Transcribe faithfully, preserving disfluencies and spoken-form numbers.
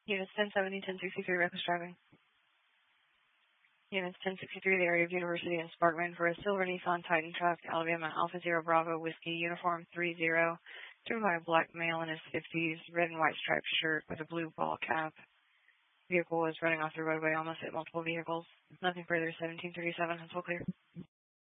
Units ten seventy, ten sixty-three, reckless driving. Units ten sixty-three, the area of University and Sparkman for a silver Nissan Titan truck, Alabama Alpha Zero Bravo Whiskey, uniform three zero, driven by a black male in his fifties, red and white striped shirt with a blue ball cap. Vehicle was running off the roadway, almost hit multiple vehicles. Nothing further, seventeen thirty-seven, that's all clear.